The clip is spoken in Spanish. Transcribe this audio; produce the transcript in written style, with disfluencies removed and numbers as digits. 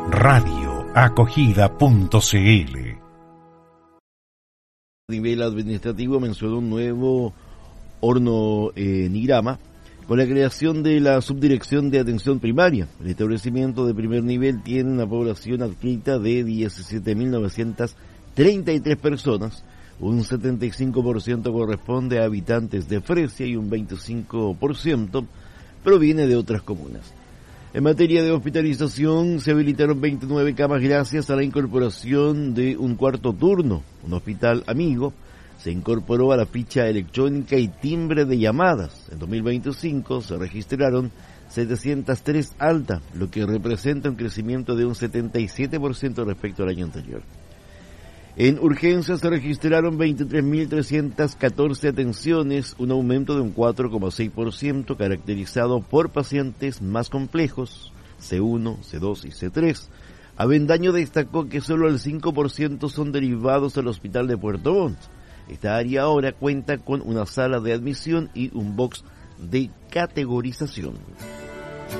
radioacogida.cl. A nivel administrativo mencionó un nuevo horno en Igrama con la creación de la Subdirección de Atención Primaria. El establecimiento de primer nivel tiene una población adscrita de 17.933 personas, un 75% corresponde a habitantes de Fresia y un 25% proviene de otras comunas. En materia de hospitalización, se habilitaron 29 camas gracias a la incorporación de un cuarto turno. Un hospital amigo se incorporó a la ficha electrónica y timbre de llamadas. En 2025 se registraron 703 altas, lo que representa un crecimiento de un 77% respecto al año anterior. En urgencias se registraron 23.314 atenciones, un aumento de un 4,6%, caracterizado por pacientes más complejos, C1, C2 y C3. Avendaño destacó que solo el 5% son derivados al hospital de Puerto Montt. Esta área ahora cuenta con una sala de admisión y un box de categorización.